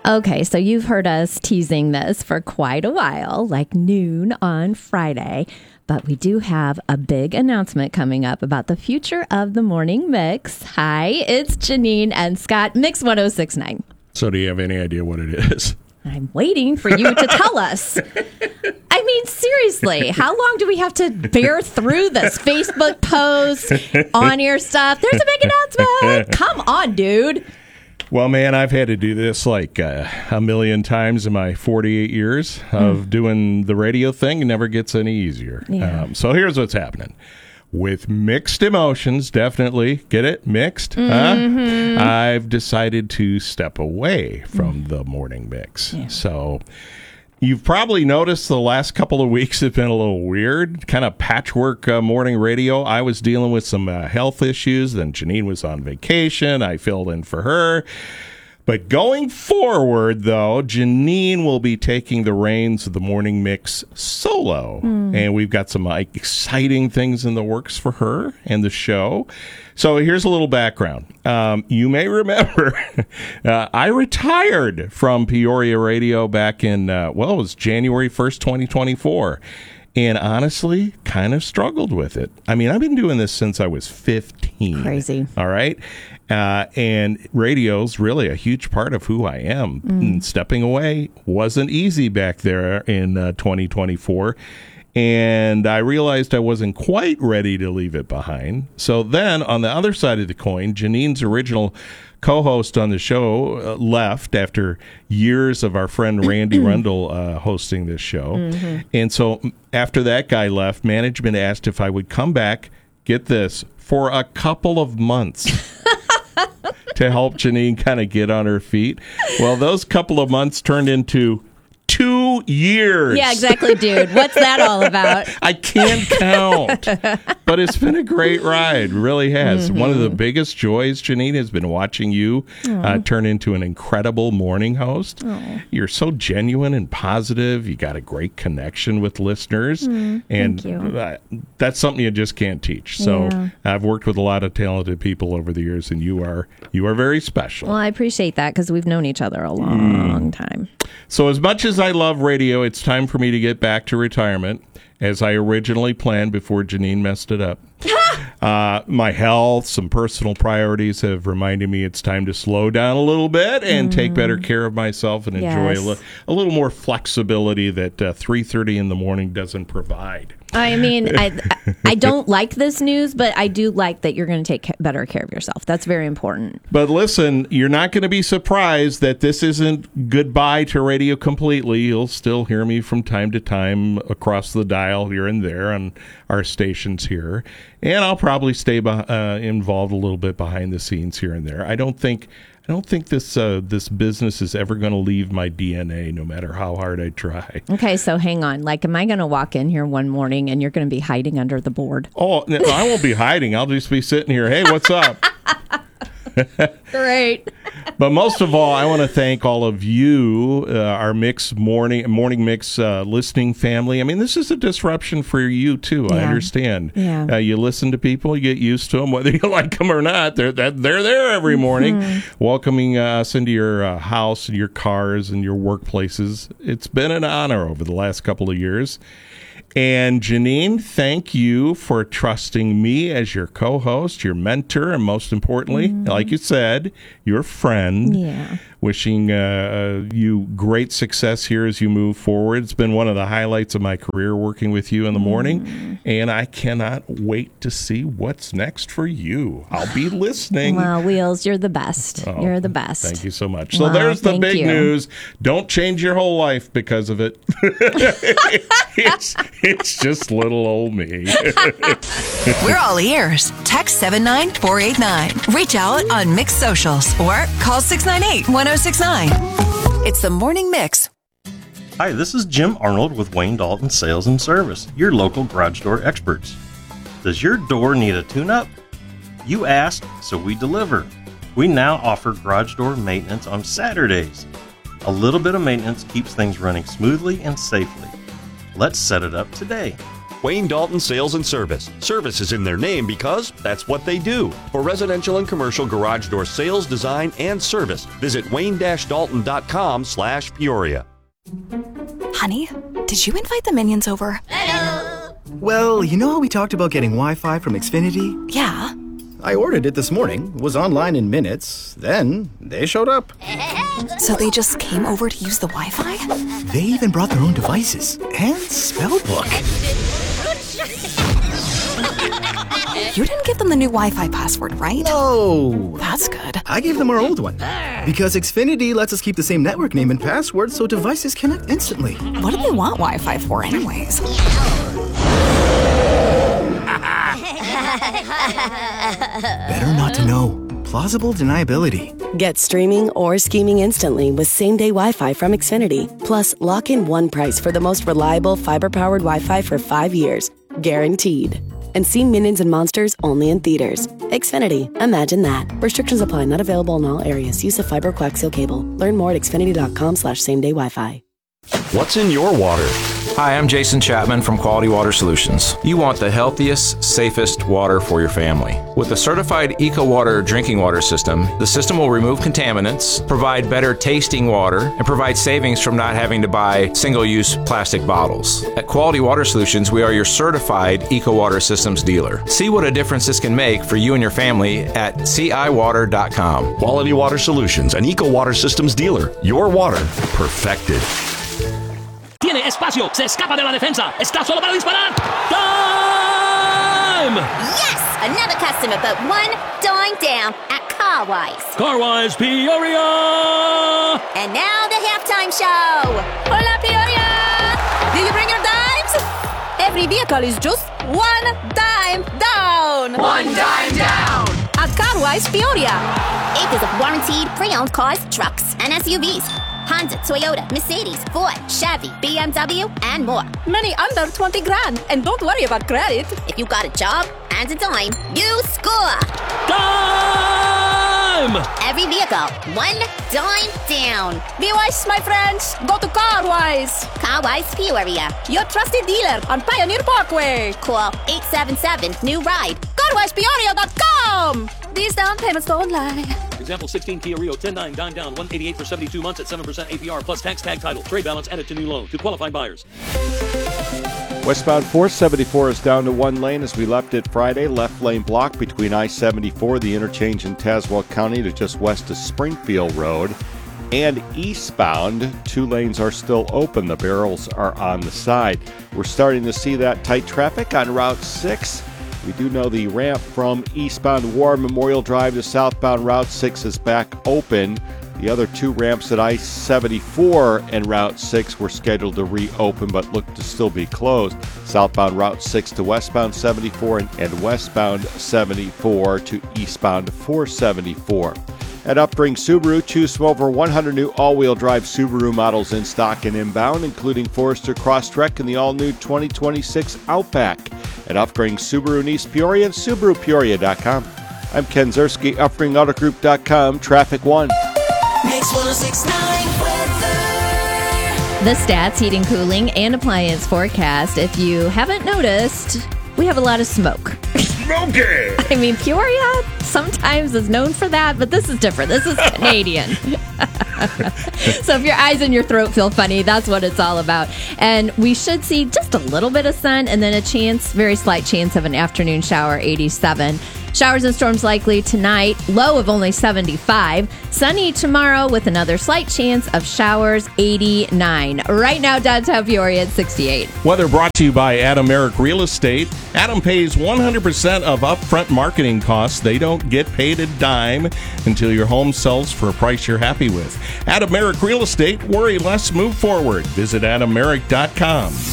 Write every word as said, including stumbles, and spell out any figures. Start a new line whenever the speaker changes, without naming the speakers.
Okay, so you've heard us teasing this for quite a while, like noon on Friday. But we do have a big announcement coming up about the future of the Morning Mix. Hi, it's Janine and Scott, Mix one oh six point nine.
So do you have any idea what it is?
I'm waiting for you to tell us. I mean, seriously, how long do we have to bear through this Facebook post, on-air stuff? There's a big announcement. Come on, dude.
Well, man, I've had to do this like uh, a million times in my forty-eight years of mm. doing the radio thing. It never gets any easier.
Yeah.
Um, so here's what's happening. With mixed emotions, definitely, get it? Mixed?
Mm-hmm.
Huh? I've decided to step away from mm. the morning mix.
Yeah.
So you've probably noticed the last couple of weeks have been a little weird, kind of patchwork uh, morning radio. I was dealing with some uh, health issues, then Janine was on vacation. I filled in for her. But going forward, though, Janine will be taking the reins of the morning mix solo. Mm. And we've got some like, exciting things in the works for her and the show. So here's a little background. Um, you may remember uh, I retired from Peoria Radio back in, uh, well, it was January first, twenty twenty-four. And honestly, kind of struggled with it. I mean, I've been doing this since I was fifteen.
Crazy.
All right. Uh, and radio's really a huge part of who I am. Mm. And stepping away wasn't easy back there in uh, twenty twenty-four. And I realized I wasn't quite ready to leave it behind. So then on the other side of the coin, Janine's original co-host on the show uh, left after years of our friend Randy Rundle uh, hosting this show. Mm-hmm. And so after that guy left, management asked if I would come back, get this, for a couple of months to help Janine kind of get on her feet. Well, those couple of months turned into two years.
Yeah, exactly, dude. What's that all about?
I can't count. But it's been a great ride. Really has. Mm-hmm. One of the biggest joys, Janine, has been watching you uh, turn into an incredible morning host. Aww. You're so genuine and positive. You got a great connection with listeners.
Mm,
and
thank you.
Uh, that's something you just can't teach. So
yeah.
I've worked with a lot of talented people over the years, and you are you are very special.
Well, I appreciate that because we've known each other a long mm. time.
So as much as I love radio, it's time for me to get back to retirement, as I originally planned before Janine messed it up. uh, my health, some personal priorities have reminded me it's time to slow down a little bit and mm. take better care of myself and
yes.
enjoy a, li- a little more flexibility that uh, three thirty in the morning doesn't provide.
I mean, I I don't like this news, but I do like that you're going to take better care of yourself. That's very important.
But listen, you're not going to be surprised that this isn't goodbye to radio completely. You'll still hear me from time to time across the dial here and there on our stations here. And I'll probably stay be- uh, involved a little bit behind the scenes here and there. I don't think... I don't think this uh, this business is ever going to leave my D N A, no matter how hard I try.
Okay, so hang on. Like, am I going to walk in here one morning and you're going to be hiding under the board?
Oh, no, I won't be hiding. I'll just be sitting here. Hey, what's up?
Great.
But most of all, I want to thank all of you, uh, our mix morning morning mix uh, listening family. I mean, this is a disruption for you too.
Yeah.
I understand.
Yeah.
Uh, you listen to people, you get used to them, whether you like them or not. They're they're there every morning, mm-hmm. welcoming us into your uh, house and your cars and your workplaces. It's been an honor over the last couple of years. And Janine, thank you for trusting me as your co-host, your mentor, and most importantly, mm. like you said, your friend.
Yeah.
Wishing uh, you great success here as you move forward. It's been one of the highlights of my career working with you in the morning, mm. and I cannot wait to see what's next for you. I'll be listening.
Well, Wheels, you're the best. Oh, you're the best.
Thank you so much. So
well,
there's the big
you.
news. Don't change your whole life because of it. it's, it's just little old me.
We're all ears. Text seven nine four eight nine. Reach out on Mix Socials or call six nine eight, one oh six nine. It's the Morning Mix.
Hi, this is Jim Arnold with Wayne Dalton Sales and Service, your local garage door experts. Does your door need a tune-up? You asked, so we deliver. We now offer garage door maintenance on Saturdays. A little bit of maintenance keeps things running smoothly and safely. Let's set it up today.
Wayne Dalton Sales and Service. Service is in their name because that's what they do. For residential and commercial garage door sales, design, and service, visit wayne dash dalton dot com slash Peoria.
Honey, did you invite the minions over?
Hello. Well, you know how we talked about getting Wi-Fi from Xfinity?
Yeah.
I ordered it this morning, was online in minutes, then they showed up.
So they just came over to use the Wi-Fi?
They even brought their own devices and spell book.
You didn't give them the new Wi-Fi password, right?
No.
That's good.
I gave them our old one. Because Xfinity lets us keep the same network name and password so devices connect instantly.
What do they want Wi-Fi for anyways?
Better not to know. Plausible deniability.
Get streaming or scheming instantly with same-day Wi-Fi from Xfinity. Plus, lock in one price for the most reliable fiber-powered Wi-Fi for five years. Guaranteed. And see Minions and Monsters only in theaters. Xfinity. Imagine that. Restrictions apply. Not available in all areas. Use of fiber coaxial cable. Learn more at xfinity.com slash same-day Wi-Fi.
What's in your water?
Hi, I'm Jason Chapman from Quality Water Solutions. You want the healthiest, safest water for your family. With the certified EcoWater drinking water system, the system will remove contaminants, provide better tasting water, and provide savings from not having to buy single-use plastic bottles. At Quality Water Solutions, we are your certified EcoWater systems dealer. See what a difference this can make for you and your family at c i water dot com.
Quality Water Solutions, an EcoWater systems dealer. Your water perfected.
Tiene espacio, se escapa de la defensa, está solo para disparar. Time!
Yes! Another customer but one dime down at Carwise.
Carwise Peoria!
And now the halftime show. Hola Peoria! Did you bring your dimes? Every vehicle is just one dime down.
One dime down!
At Carwise Peoria. Acres of warranted pre-owned cars, trucks, and S U Vs. Honda, Toyota, Mercedes, Ford, Chevy, B M W, and more. Many under twenty grand. And don't worry about credit. If you got a job and a dime, you score.
Dime!
Every vehicle, one dime down. Be wise, my friends. Go to Carwise. Carwise Peoria. Your trusted dealer on Pioneer Parkway. Call eight seven seven, new ride. carwise peoria dot com. These down payments don't lie.
Example sixteen Kia Rio ten nine dime down one eighty-eight for seventy-two months at seven percent A P R plus tax tag title. Trade balance added to new loan to qualified buyers.
Westbound four seventy-four is down to one lane as we left it Friday. Left lane block between I seventy-four, the interchange in Tazewell County, to just west of Springfield Road. And eastbound, two lanes are still open. The barrels are on the side. We're starting to see that tight traffic on Route six. We do know the ramp from eastbound War Memorial Drive to southbound Route six is back open. The other two ramps at I seventy-four and Route six were scheduled to reopen but look to still be closed. Southbound Route six to westbound seventy-four and, and westbound seventy-four to eastbound four seventy-four. At Upbring Subaru, choose from over one hundred new all-wheel drive Subaru models in stock and inbound, including Forester Crosstrek and the all-new twenty twenty-six Outback. At Upbring Subaru in East Peoria and Subaru Peoria dot com. I'm Ken Zerski, Upbring Auto Group dot com, Traffic One.
Mix one oh six point nine weather.
The Stats Heating, Cooling, and Appliance forecast. If you haven't noticed, we have a lot of smoke.
Smoky!
I mean, Peoria sometimes is known for that, but this is different. This is Canadian. So if your eyes and your throat feel funny, that's what it's all about. And we should see just a little bit of sun and then a chance, very slight chance of an afternoon shower, eighty-seven. Showers and storms likely tonight, low of only seventy-five. Sunny tomorrow with another slight chance of showers, eighty-nine. Right now, downtown Peoria at sixty-eight.
Weather brought to you by Adam Merrick Real Estate. Adam pays one hundred percent of upfront marketing costs. They don't get paid a dime until your home sells for a price you're happy with. Adam Merrick Real Estate. Worry less, move forward. Visit adam merrick dot com.